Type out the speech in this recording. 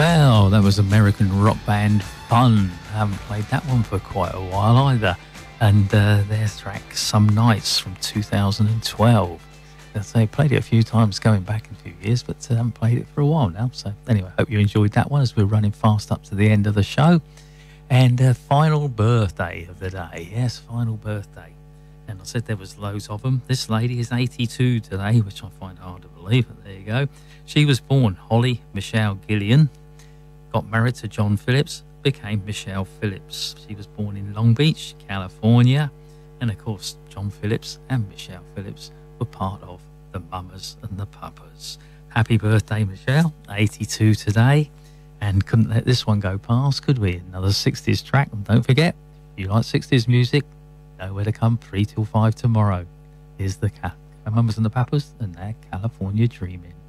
Well, that was American rock band Fun. I haven't played that one for quite a while either. And their track Some Nights from 2012. As I played it a few times going back a few years, but haven't played it for a while now. So anyway, hope you enjoyed that one as we're running fast up to the end of the show. And final birthday of the day. Yes, final birthday. And I said there was loads of them. This lady is 82 today, which I find hard to believe, but there you go. She was born Holly Michelle Gillian, got married to John Phillips, became Michelle Phillips. She was born in Long Beach, California. And of course, John Phillips and Michelle Phillips were part of the Mamas and the Papas. Happy birthday, Michelle, 82 today. And couldn't let this one go past, could we? Another 60s track. And don't forget, if you like 60s music, know where to come 3 till 5 tomorrow. Here's the Mamas and the Papas and their California Dreamin'.